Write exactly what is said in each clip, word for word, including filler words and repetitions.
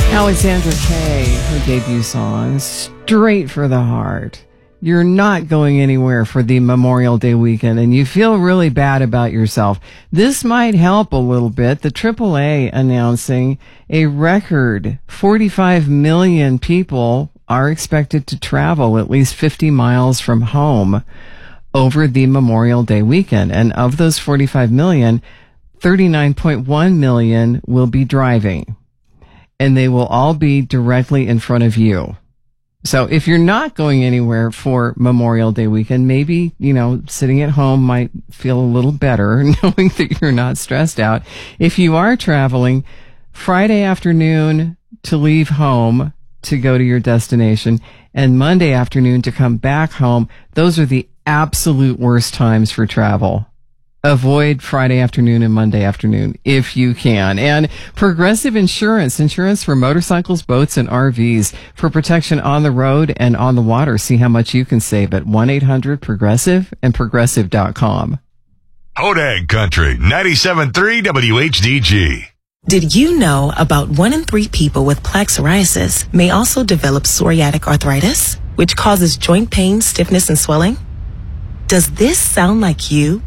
Alexandra Kay, her debut song, Straight for the Heart. You're not going anywhere for the Memorial Day weekend and you feel really bad about yourself. This might help a little bit. The triple A announcing a record forty-five million people are expected to travel at least fifty miles from home over the Memorial Day weekend. And of those forty-five million, thirty-nine point one million will be driving. And they will all be directly in front of you. So if you're not going anywhere for Memorial Day weekend, maybe, you know, sitting at home might feel a little better knowing that you're not stressed out. If you are traveling, Friday afternoon to leave home to go to your destination and Monday afternoon to come back home, those are the absolute worst times for travel. Avoid Friday afternoon and Monday afternoon if you can. And Progressive Insurance, insurance for motorcycles, boats, and R Vs for protection on the road and on the water. See how much you can save at one eight hundred progressive and progressive dot com. Hodag Country, ninety-seven point three W H D G. Did you know about one in three people with plaque psoriasis may also develop psoriatic arthritis, which causes joint pain, stiffness, and swelling? Does this sound like you?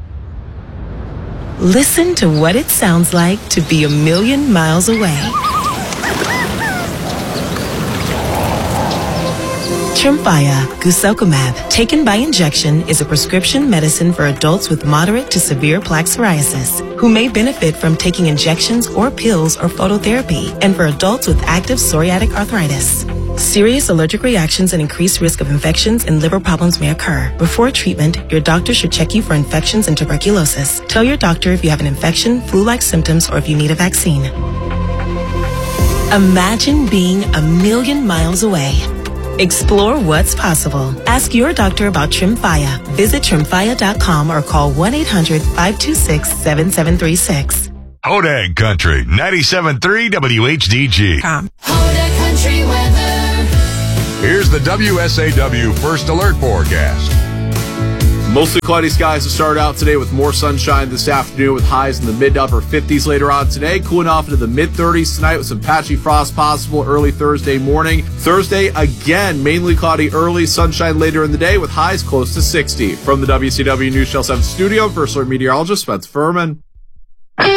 Listen to what it sounds like to be a million miles away. Tremfya guselkumab, taken by injection, is a prescription medicine for adults with moderate to severe plaque psoriasis who may benefit from taking injections or pills or phototherapy, and for adults with active psoriatic arthritis. Serious allergic reactions and increased risk of infections and liver problems may occur. Before treatment, your doctor should check you for infections and tuberculosis. Tell your doctor if you have an infection, flu-like symptoms, or if you need a vaccine. Imagine being a million miles away. Explore what's possible. Ask your doctor about Tremfya. Visit tremfya dot com or call one eight hundred five two six seven seven three six. Hodag Country, ninety-seven point three W H D G. Hodag Country weather. Here's the W S A W First Alert Forecast. Mostly cloudy skies to start out today with more sunshine this afternoon with highs in the mid to upper fifties later on today. Cooling off into the mid thirties tonight with some patchy frost possible early Thursday morning. Thursday, again, mainly cloudy early, sunshine later in the day with highs close to sixty. From the W C W News Channel seven studio, First Alert meteorologist Spencer Furman.